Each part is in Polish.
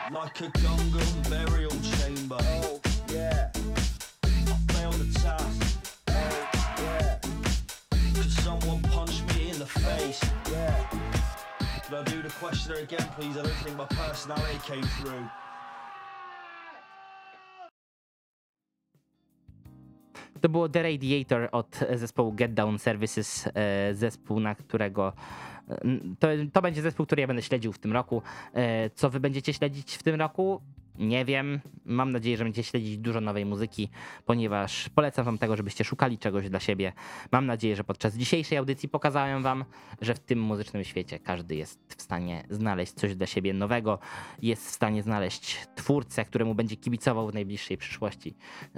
Like a Gungan burial chamber. Oh, yeah. I failed the task. Oh, yeah. Cause someone punched me in the face. Yeah. Could I do the questioner again, please? I don't think my personality came through. To było The Radiator od zespołu Get Down Services, zespół, na którego to będzie zespół, który ja będę śledził w tym roku. Co wy będziecie śledzić w tym roku? Nie wiem. Mam nadzieję, że będziecie śledzić dużo nowej muzyki, ponieważ polecam wam tego, żebyście szukali czegoś dla siebie. Mam nadzieję, że podczas dzisiejszej audycji pokazałem wam, że w tym muzycznym świecie każdy jest w stanie znaleźć coś dla siebie nowego, jest w stanie znaleźć twórcę, któremu będzie kibicował w najbliższej przyszłości.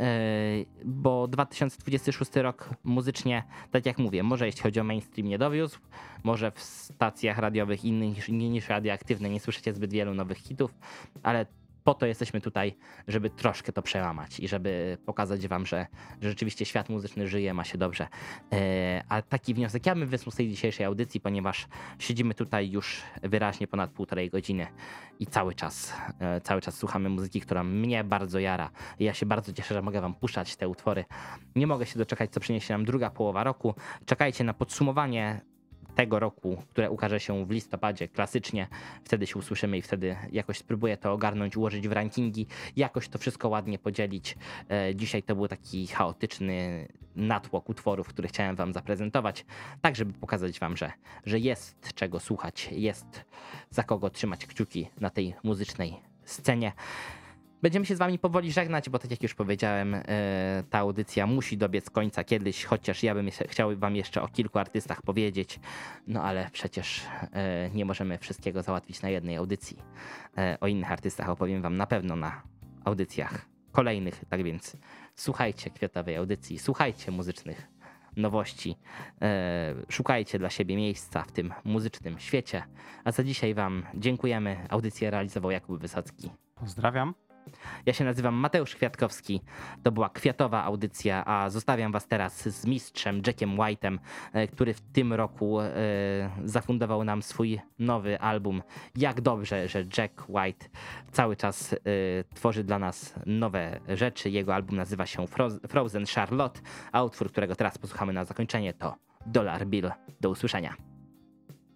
Bo 2026 rok muzycznie, tak jak mówię, może jeśli chodzi o mainstream nie dowiózł, może w stacjach radiowych innych niż radioaktywne nie słyszycie zbyt wielu nowych hitów, ale po to jesteśmy tutaj, żeby troszkę to przełamać i żeby pokazać wam, że rzeczywiście świat muzyczny żyje, ma się dobrze. A taki wniosek ja bym wysłał z tej dzisiejszej audycji, ponieważ siedzimy tutaj już wyraźnie ponad 1,5 godziny i cały czas słuchamy muzyki, która mnie bardzo jara. I ja się bardzo cieszę, że mogę wam puszczać te utwory. Nie mogę się doczekać, co przyniesie nam druga połowa roku. Czekajcie na podsumowanie tego roku, które ukaże się w listopadzie klasycznie. Wtedy się usłyszymy i wtedy jakoś spróbuję to ogarnąć, ułożyć w rankingi, jakoś to wszystko ładnie podzielić. Dzisiaj to był taki chaotyczny natłok utworów, który chciałem wam zaprezentować, tak żeby pokazać wam, że jest czego słuchać, jest za kogo trzymać kciuki na tej muzycznej scenie. Będziemy się z wami powoli żegnać, bo tak jak już powiedziałem, ta audycja musi dobiec końca kiedyś, chociaż ja bym chciał wam jeszcze o kilku artystach powiedzieć, no ale przecież nie możemy wszystkiego załatwić na jednej audycji. O innych artystach opowiem wam na pewno na audycjach kolejnych, tak więc słuchajcie kwiatowej audycji, słuchajcie muzycznych nowości, szukajcie dla siebie miejsca w tym muzycznym świecie, a za dzisiaj wam dziękujemy. Audycję realizował Jakub Wysocki. Pozdrawiam. Ja się nazywam Mateusz Kwiatkowski, to była kwiatowa audycja, a zostawiam was teraz z mistrzem Jackiem White'em, który w tym roku zafundował nam swój nowy album. Jak dobrze, że Jack White cały czas tworzy dla nas nowe rzeczy. Jego album nazywa się Frozen Charlotte, a utwór, którego teraz posłuchamy na zakończenie, to Dollar Bill. Do usłyszenia.